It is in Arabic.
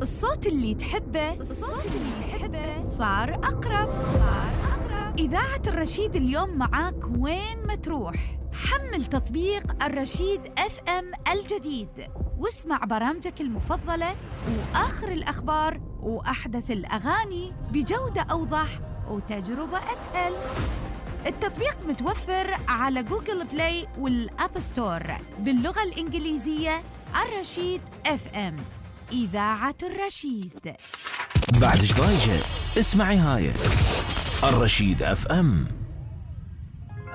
الصوت اللي تحبه صار أقرب. إذاعة الرشيد اليوم معاك وين ما تروح. حمل تطبيق الرشيد FM الجديد واسمع برامجك المفضلة وآخر الأخبار وأحدث الأغاني بجودة أوضح وتجربة أسهل. التطبيق متوفر على جوجل بلاي والأب ستور باللغة الإنجليزية. الرشيد FM، إذاعة الرشيد. بعد ضايجة اسمعي هاي الرشيد FM.